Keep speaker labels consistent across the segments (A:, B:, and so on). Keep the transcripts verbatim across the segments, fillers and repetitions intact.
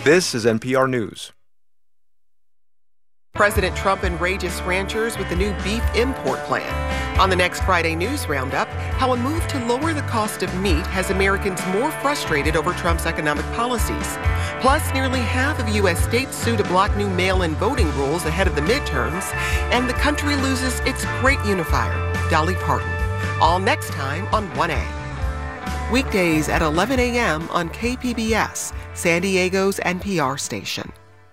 A: This is N P R News.
B: President Trump enrages ranchers with the new beef import plan. On the next Friday News Roundup, how a move to lower the cost of meat has Americans more frustrated over Trump's economic policies. Plus, nearly half of U S states sue to block new mail-in voting rules ahead of the midterms, and the country loses its great unifier, Dolly Parton. All next time on one A. Weekdays at eleven a.m. on K P B S, San Diego's N P R station.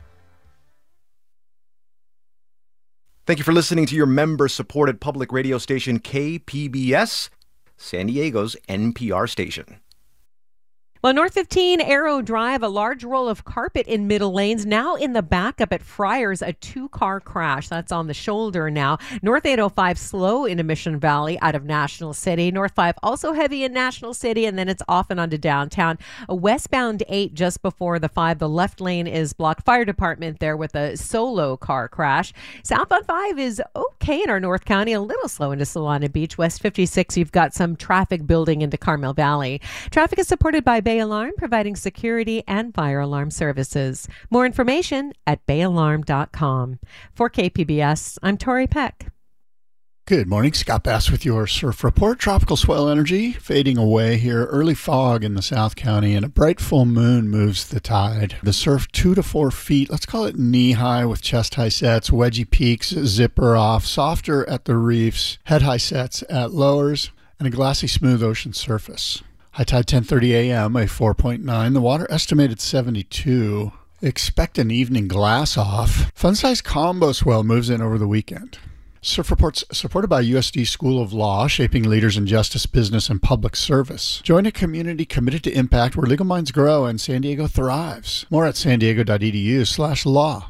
A: Thank you for listening to your member-supported public radio station, K P B S, San Diego's N P R station.
C: Well, North fifteen Arrow Drive, a large roll of carpet in middle lanes. Now in the backup at Friars, a two-car crash. That's on the shoulder now. North eight oh five slow into Mission Valley out of National City. North five also heavy in National City, and then it's off and onto downtown. A westbound eight just before the five. The left lane is blocked. Fire department there with a solo car crash. Southbound five is okay in our North County. A little slow into Solana Beach. West fifty-six, you've got some traffic building into Carmel Valley. Traffic is supported by Bay Alarm, providing security and fire alarm services. More information at bay alarm dot com. For K P B S, I'm Tori Peck.
D: Good morning. Scott Bass with your surf report. Tropical swell energy fading away here. Early fog in the South County and a bright full moon moves the tide. The surf two to four feet, let's call it knee high with chest high sets, wedgie peaks, zipper off, softer at the reefs, head high sets at lowers, and a glassy smooth ocean surface. High tide ten thirty a.m., a four point nine. The water estimated seventy-two. Expect an evening glass off. Fun-size combo swell moves in over the weekend. Surf Report's supported by U S D School of Law, shaping leaders in justice, business, and public service. Join a community committed to impact where legal minds grow and San Diego thrives. More at san diego dot e d u slash law.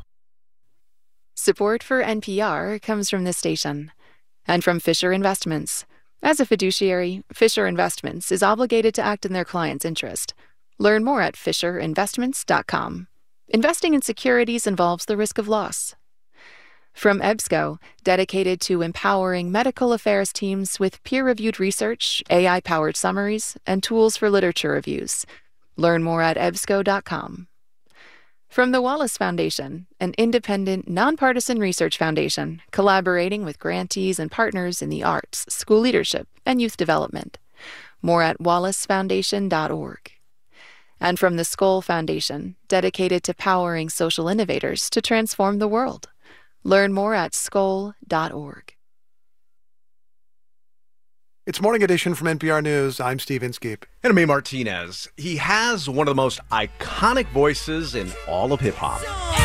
E: Support for N P R comes from this station and from Fisher Investments. As a fiduciary, Fisher Investments is obligated to act in their client's interest. Learn more at fisher investments dot com. Investing in securities involves the risk of loss. From EBSCO, dedicated to empowering medical affairs teams with peer-reviewed research, A I-powered summaries, and tools for literature reviews. Learn more at ebsco dot com. From the Wallace Foundation, an independent, nonpartisan research foundation collaborating with grantees and partners in the arts, school leadership, and youth development. More at wallace foundation dot org. And from the Skoll Foundation, dedicated to powering social innovators to transform the world. Learn more at skoll dot org.
F: It's Morning Edition from N P R News. I'm Steve Inskeep.
A: And I'm A. Martinez. He has one of the most iconic voices in all of hip-hop.